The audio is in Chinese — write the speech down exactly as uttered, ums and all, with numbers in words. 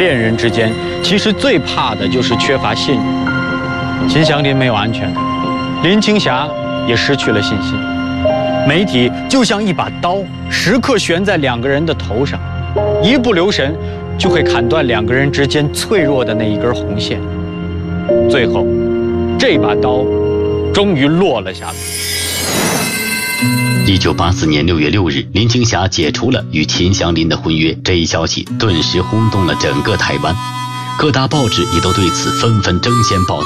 恋人之间其实最怕的就是缺乏信任。秦祥林没有安全感，林青霞也失去了信心。媒体就像一把刀，时刻悬在两个人的头上，一不留神就会砍断两个人之间脆弱的那一根红线。最后，这把刀终于落了下来。 一九八四年六月六日，林青霞解除了与秦祥林的婚约，这一消息顿时轰动了整个台湾，各大报纸也都对此纷纷争先报道。